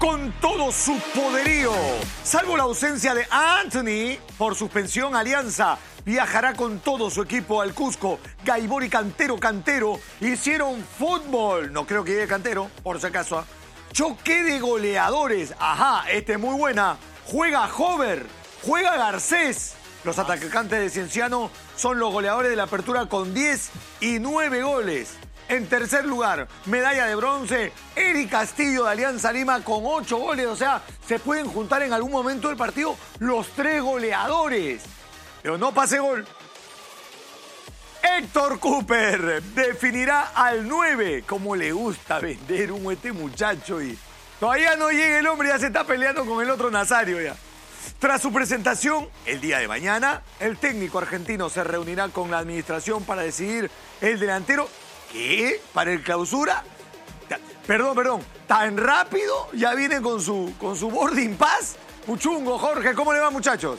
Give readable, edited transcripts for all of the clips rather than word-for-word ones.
con todo su poderío. Salvo la ausencia de Anthony por suspensión, Alianza viajará con todo su equipo al Cusco. Gaibor y Cantero hicieron fútbol. No creo que llegue Cantero, por si acaso. Choque de goleadores. Ajá, es muy buena. Juega Hover, juega Garcés. Los atacantes de Cienciano son los goleadores de la apertura con 10 y 9 goles. En tercer lugar, medalla de bronce, Eric Castillo de Alianza Lima con 8 goles. O sea, se pueden juntar en algún momento del partido los 3 goleadores. Pero no pase gol. Héctor Cooper definirá al 9. Como le gusta vender humo a este muchacho. Y todavía no llega el hombre, ya se está peleando con el otro Nazario ya. Tras su presentación, el día de mañana, el técnico argentino se reunirá con la administración para decidir el delantero. ¿Qué? ¿Para el clausura? Perdón. ¿Tan rápido? ¿Ya viene con su boarding pass? Puchungo, Jorge, ¿cómo le va, muchachos?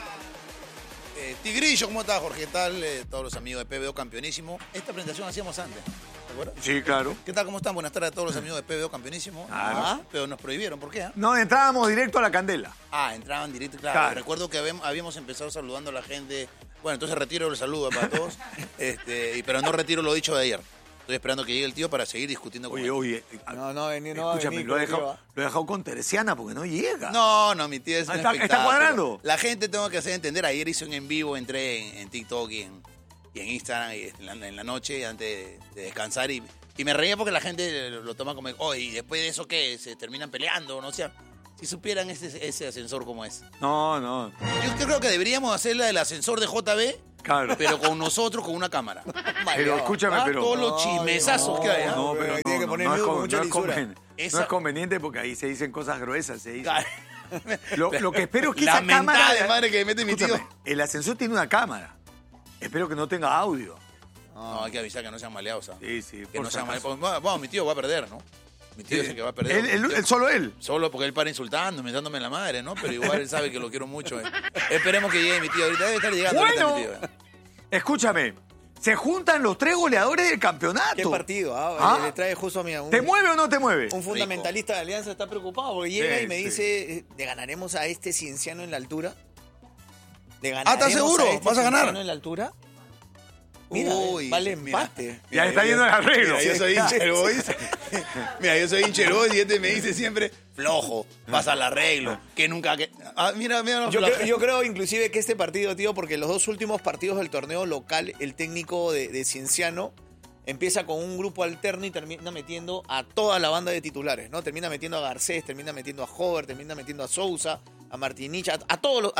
Tigrillo, ¿cómo estás, Jorge? ¿Qué tal? Todos los amigos de PBO Campeonísimo. Esta presentación la hacíamos antes, ¿te acuerdas? Sí, claro. ¿Qué tal? ¿Cómo están? Buenas tardes a todos los amigos de PBO Campeonísimo. Claro. Pero nos prohibieron, ¿por qué? No, entrábamos directo a la candela. Entraban directo, claro. Recuerdo que habíamos empezado saludando a la gente. Bueno, entonces retiro el saludo para todos, pero no retiro lo dicho de ayer. Estoy esperando que llegue el tío para seguir discutiendo con él. Oye. No, Escúchame, lo he dejado con Teresiana porque no llega. No, mi tío es un ¿Está espectáculo. cuadrando? La gente tengo que hacer entender. Ayer hice un en vivo, entré en TikTok y en Instagram en la noche antes de descansar y me reía porque la gente lo toma como, y después de eso, ¿qué? ¿Se terminan peleando? No sé. Si supieran ese ascensor cómo es. No. Yo creo que deberíamos hacer la del ascensor de JB. Claro. Pero con nosotros, con una cámara. Pero escúchame, pero... Todos los chismesazos que hay. No, pero ahí tiene que poner miedo con mucha lisura. No es conveniente porque ahí se dicen cosas gruesas. Se dice. Claro. Lo que espero es que la esa cámara... de madre que mete mi tío. El ascensor tiene una cámara. Espero que no tenga audio. No, hay que avisar que no sean maleados. ¿Sabes? Sí. Que no sean maleados. Bueno, mi tío va a perder, ¿no? Mi tío dice que va a perder. Solo él. Solo porque él para insultándome, dándome la madre, ¿no? Pero igual él sabe que lo quiero mucho. Esperemos que llegue mi tío. Ahorita debe estar llegando. Bueno, mi tío. Escúchame. Se juntan los 3 goleadores del campeonato. ¿Qué partido? Le trae justo a mí ¿Te mueve o no te mueve? Un fundamentalista de Alianza está preocupado porque llega y me dice, ¿le ganaremos a este Cienciano en la altura? ¿Le ganaremos ¿estás seguro? a este ¿Vas a ganar? Cienciano en la altura? Mira, vale empate. Ya está yendo el arreglo. Mira, yo soy hincha del Boys. Mira, yo soy hincha del Boys y este me dice siempre, flojo, vas al arreglo, que nunca... Mira, Yo creo inclusive que este partido, tío, porque los 2 últimos partidos del torneo local, el técnico de Cienciano empieza con un grupo alterno y termina metiendo a toda la banda de titulares, ¿no? Termina metiendo a Garcés, termina metiendo a Hover, termina metiendo a Sousa, a Martinich, a todo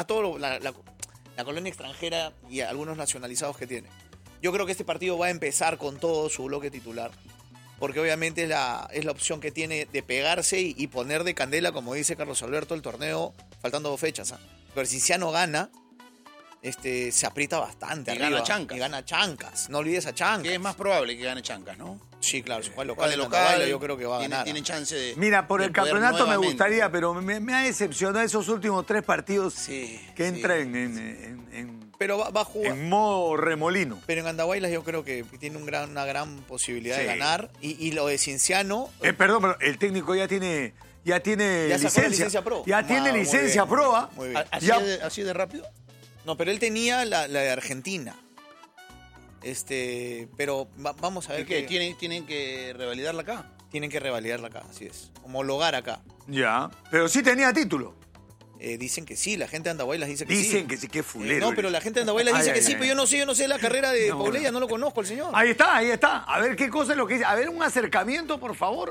la colonia extranjera y a algunos nacionalizados que tiene. Yo creo que este partido va a empezar con todo su bloque titular, porque obviamente es la opción que tiene de pegarse y poner de candela, como dice Carlos Alberto, el torneo faltando 2 fechas. Pero si Ciano gana, se aprieta bastante. Y gana Chancas. Y gana Chancas. No olvides a Chancas. Que es más probable que gane Chancas, ¿no? Sí, claro. Su juego local, local yo creo que va a ganar. Tienen chance de... Mira, por el campeonato me gustaría, pero me ha decepcionado esos últimos 3 partidos que entran en pero va a jugar en modo remolino. Pero en Andahuaylas yo creo que tiene una gran posibilidad de ganar. Y lo de Cienciano... Perdón, pero el técnico ya tiene licencia pro. Ya tiene licencia pro. Muy bien. ¿Así de rápido? No, pero él tenía la de Argentina. Pero vamos a ver ¿Qué? ¿Tienen que revalidarla acá? Tienen que revalidarla acá, así es. Homologar acá. Ya, pero sí tenía título. Dicen que sí, la gente de Andahuaylas dice que sí. Dicen que sí, que fulero. No, pero la gente de Andahuaylas dice que sí, pero yo no sé la carrera de Paulella, no lo conozco el señor. Ahí está. A ver qué cosa es lo que dice. A ver, un acercamiento, por favor,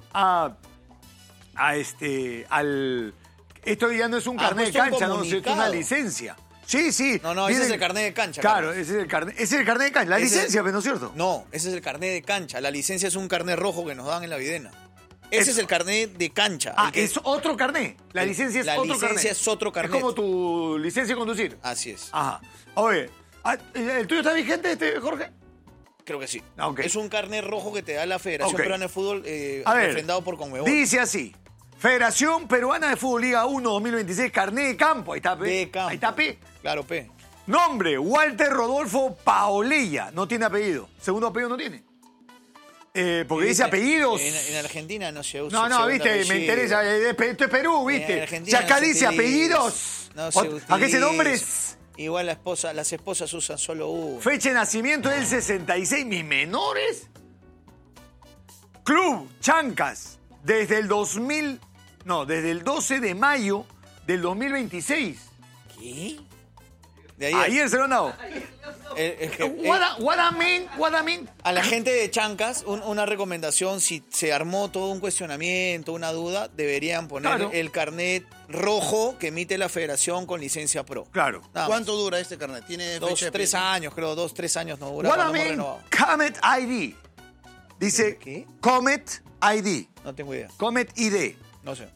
esto ya no es un carnet de cancha, no, es una licencia. Sí. No, ese es el carnet de cancha. Claro, ese es el carnet de cancha. La licencia, ¿no es cierto? No, ese es el carnet de cancha. La licencia es un carnet rojo que nos dan en la videna. Ese es el carnet de cancha. Es otro carnet. La licencia es otro carnet. La licencia es otro carnet. Es como tu licencia de conducir. Así es. Ajá. Oye, ¿el tuyo está vigente, Jorge? Creo que sí. Okay. Es un carnet rojo que te da la Federación Peruana de Fútbol refrendado por Conmebol. Dice así. Federación Peruana de Fútbol Liga 1 2026, carnet de campo. Ahí está P. De campo. Ahí está P. Claro, P. Nombre, Walter Rodolfo Paolella. No tiene apellido. Segundo apellido no tiene. porque dice apellidos. En Argentina no se usa. No, el segundo viste, apellido. me interesa. Esto es Perú, En viste. Argentina Si acá no se dice utiliza. apellidos. No se ¿A qué dice utiliza. nombres? Igual las esposas usan solo uno. Fecha de nacimiento del 66. Mis menores. Club Chancas. Desde el 2000. No, desde el 12 de mayo del 2026. ¿Qué? De Ayer se lo han dado. What I mean. A la gente de Chancas, una recomendación, si se armó todo un cuestionamiento, una duda, deberían poner Claro. el carnet rojo que emite la federación con licencia pro. Claro. Nada más. ¿Cuánto dura este carnet? Tiene fecha de 3 expiración? años, creo, 3 años no dura. What cuando I hemos mean, renovado. Comet ID. Dice ¿Qué? Comet ID. No tengo idea. Comet ID. No sé.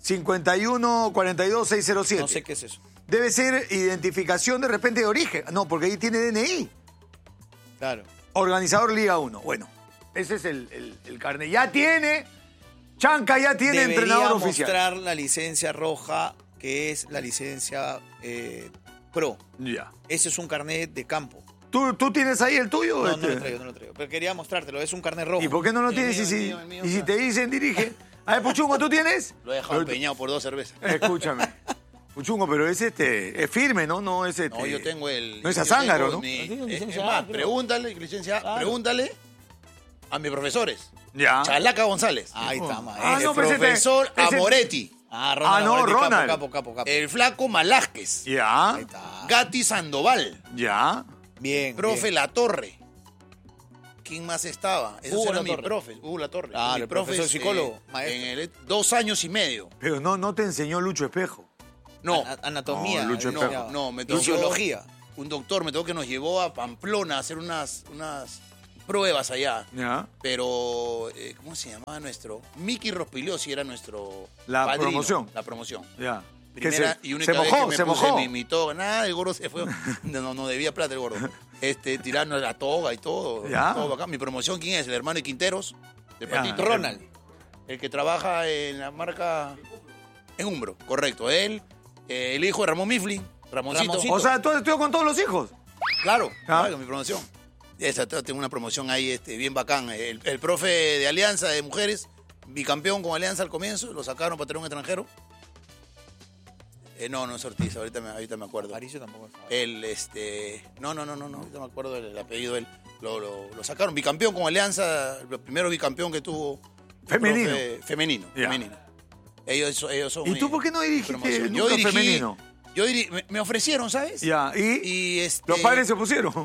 51-42-607. No sé qué es eso. Debe ser identificación de repente de origen. No, porque ahí tiene DNI. Claro. Organizador Liga 1. Bueno, ese es el carnet. Ya tiene. Chanca ya tiene Debería entrenador oficial. mostrar la licencia roja, que es la licencia pro. Ya. Ese es un carnet de campo. ¿Tú tienes ahí el tuyo? No, no lo traigo, no lo traigo. Pero quería mostrártelo, es un carnet rojo. ¿Y por qué no lo El tienes? mío, Y si, el mío, el mío, y si claro. te dicen dirige. A ver, Puchungo, ¿tú tienes? Lo he dejado empeñado por 2 cervezas. Escúchame. Puchungo, pero es es firme, ¿no? No es No, yo tengo el... No es a yo zángaro, tengo ¿no? mi- Tiene es licencia más, A, creo. pregúntale, licencia A, pregúntale a mis profesores. Ya. Chalaca González. Ahí está, Ah, maestro. el no, pero ese te- profesor ese- Amoretti. Ah, Ah, no, Moretti, Ronald. Capo. El flaco Malásquez. Ya. Ahí está. Gatti Sandoval. Ya. Bien. Profe bien. Latorre. ¿Quién más estaba? Esos Hugo eran mis Latorre. profes. Hugo Latorre. Ah, Mi el profesor psicólogo, maestro. En 2 años y medio. Pero no te enseñó Lucho Espejo. No. Anatomía. No, Lucho Espejo. No, me tocó... Fisiología. Un doctor me tocó que nos llevó a Pamplona a hacer unas pruebas allá. Ya. Pero, ¿cómo se llamaba nuestro? Mickey Rospigliosi era nuestro La padrino, promoción. La promoción. Ya. Primera y única se vez mojó, que me se puse, mojó. me imitó. Nada, el gordo se fue. No debía plata el gordo. Tirando la toga y todo. Ya. Todo bacán. Mi promoción, ¿quién es? El hermano de Quinteros. El Ya. patito. Ronald. El que trabaja en la marca... En Umbro, correcto. Él, el hijo de Ramón Mifflin. Ramoncito. Ramoncito. O sea, tú estudias con todos los hijos. Claro, Ah. claro, mi promoción. Tengo una promoción ahí bien bacán. El profe de Alianza de Mujeres, bicampeón con Alianza al comienzo, lo sacaron para tener un extranjero. No es Ortiz, ahorita me acuerdo. Aparicio tampoco es. Él, no, ahorita me acuerdo el apellido de él. Lo sacaron, bicampeón con Alianza, el primero bicampeón que tuvo. Femenino. Femenino, Ya. femenino. Ellos son ¿Y tú por qué no dirigiste promoción. nunca femenino? Me ofrecieron, ¿sabes? Ya. Y los padres se pusieron.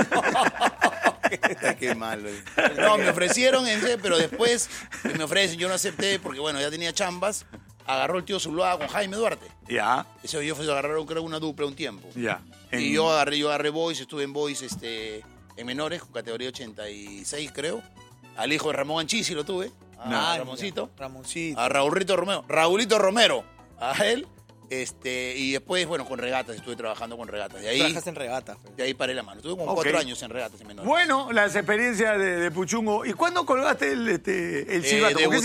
Qué malo. No, me ofrecieron, pero después me ofrecen, yo no acepté porque, bueno, ya tenía chambas. Agarró el tío Zuluaga con Jaime Duarte. Ya. Eso yo agarraron, creo, una dupla un tiempo. Ya. Y yo agarré Boys, estuve en Boys en menores, con categoría 86, creo. Al hijo de Ramón Anchisi lo tuve. A Ramoncito. Ramoncito. A Raulito Romero. Raulito Romero. A él. Y después, bueno, con regatas, estuve trabajando con regatas. Trabajaste en regata. Pues. De ahí paré la mano. Estuve como Ok. 4 años en regatas en menores. Bueno, las experiencias de Puchungo. ¿Y cuándo colgaste el silbato? Porque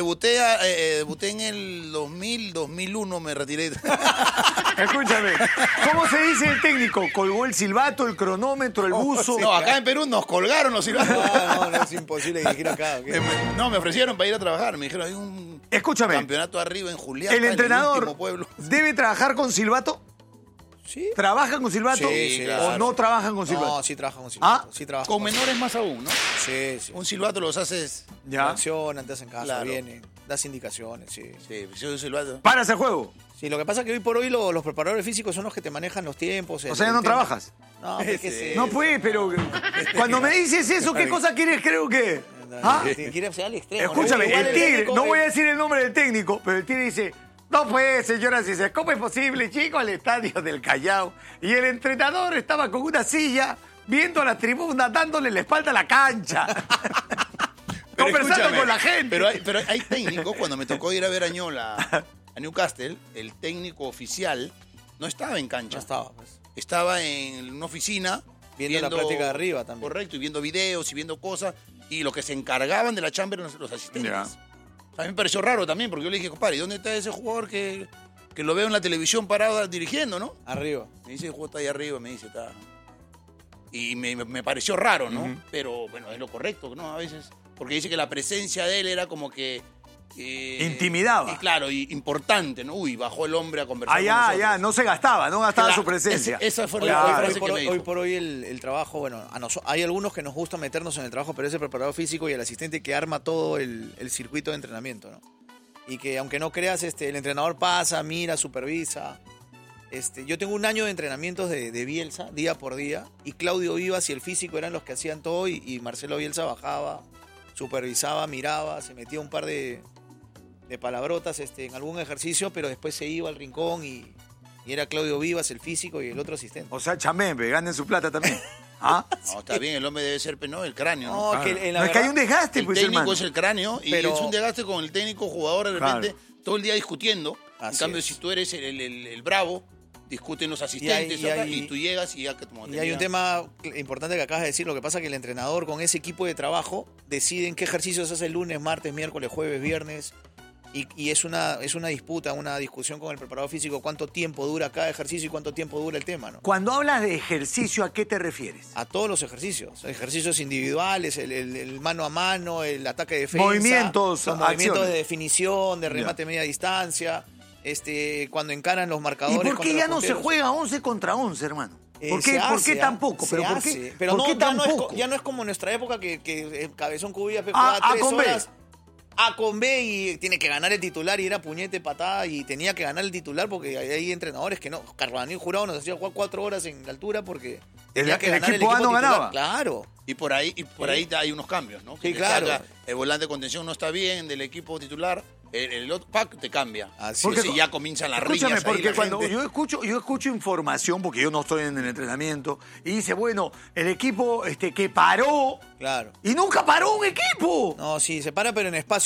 Debuté en el 2001, me retiré. Escúchame, ¿cómo se dice el técnico? ¿Colgó el silbato, el cronómetro, el buzo? No, acá en Perú nos colgaron los silbatos. No, es imposible dirigir acá. ¿ok? No, me ofrecieron para ir a trabajar. Me dijeron, hay un Escúchame, campeonato arriba en Julián. ¿el entrenador último pueblo. debe trabajar con silbato? ¿Sí? ¿Trabajan con silbato? Sí, ¿O claro. no trabajan con silbato? No, sí trabaja con silbato. Ah, Sí trabaja Con menores más aún, ¿no? Sí, sí. Un silbato los haces... Ya. Accionan, te hacen caso, Claro. vienen, das indicaciones, sí. Sí, si un silbato. ¿Paras el juego? Sí, lo que pasa es que hoy por hoy los preparadores físicos son los que te manejan los tiempos. O sea, ya no el tiempo. trabajas. No, pues, ¿qué sé? No puedes, pero cuando me dices eso, ¿qué cosa quieres? Creo que... ¿Ah? Quiere ser al extremo. Escúchame, Igual el tigre, técnico, no voy a decir el nombre del técnico, pero el tigre dice, no puede, señora César, ¿cómo es posible, chico, al estadio del Callao? Y el entrenador estaba con una silla, viendo a la tribuna, dándole la espalda a la cancha. Pero Conversando escúchame, con la gente. Pero hay técnicos, cuando me tocó ir a ver a Ñola, a Newcastle, el técnico oficial no estaba en cancha. No estaba, pues. Estaba en una oficina. Viendo la práctica de arriba también. Correcto, y viendo videos y viendo cosas. Y los que se encargaban de la chamba eran los asistentes. Ya. A mí me pareció raro también, porque yo le dije, compadre, ¿y dónde está ese jugador que lo veo en la televisión parado dirigiendo, no? Arriba. Me dice, el juego está ahí arriba, me dice, está. Y me pareció raro, ¿no? Pero bueno, es lo correcto, ¿no? A veces porque dice que la presencia de él era como que... Intimidaba. Y claro, y importante, ¿no? Uy, bajó el hombre a conversar con Ya, nosotros. no se gastaba, no gastaba Claro, su presencia. esa fue Claro. la frase que me dijo. Hoy por hoy el trabajo, bueno, hay algunos que nos gusta meternos en el trabajo, pero es el preparador físico y el asistente que arma todo el circuito de entrenamiento, ¿no? Y que aunque no creas, el entrenador pasa, mira, supervisa. Yo tengo un año de entrenamientos de Bielsa, día por día, y Claudio Vivas y el físico eran los que hacían todo, y Marcelo Bielsa bajaba, supervisaba, miraba, se metía un par de palabrotas en algún ejercicio, pero después se iba al rincón y era Claudio Vivas, el físico, y el otro asistente. O sea, Chamembe, ganen su plata también. ¿Ah? No, está bien, el hombre debe ser, ¿no? El cráneo, ¿no? No, Claro. que No, es que hay un desgaste, El pues, técnico hermano. es el cráneo y Pero- es un desgaste con el técnico jugador de Claro. repente todo el día discutiendo. En Así cambio, es. si tú eres el bravo, discuten los asistentes y tú llegas y ya que como Y hay un tema importante que acabas de decir, lo que pasa es que el entrenador con ese equipo de trabajo deciden qué ejercicios hace el lunes, martes, miércoles, jueves, viernes, y es una disputa, una discusión con el preparador físico, cuánto tiempo dura cada ejercicio y cuánto tiempo dura el tema, ¿no? Cuando hablas de ejercicio, ¿a qué te refieres? A todos los ejercicios individuales, el mano a mano, el ataque de defensa, Movimientos, los movimientos acciones. de definición, de remate media distancia, cuando encaran los marcadores. ¿Y por qué contra ya los no se punteros. juega 11 contra 11, hermano? ¿Por Se qué, hace, ¿por qué tan poco? se ¿Pero por hace. qué, Pero por qué ya tan no es poco? ya no es como en nuestra época que Cabezón Cubillas A jugaba 3 con B. horas A con B y tiene que ganar el titular y era puñete patada y tenía que ganar el titular porque hay entrenadores que no. Carvanil Jurado nos hacía jugar 4 horas en la altura porque tenía que el ganar equipo A no titular. ganaba. Claro. Y por ahí hay unos cambios, ¿no? Sí, te claro. salga, el volante de contención no está bien del equipo titular, el otro pack te cambia. Así Porque es. ya comienzan las Escúchame, riñas ahí, porque la cuando gente. yo escucho información, porque yo no estoy en el entrenamiento, y dice, bueno, el equipo que paró, Claro. y nunca paró un equipo. No, sí, se para, pero en espacio.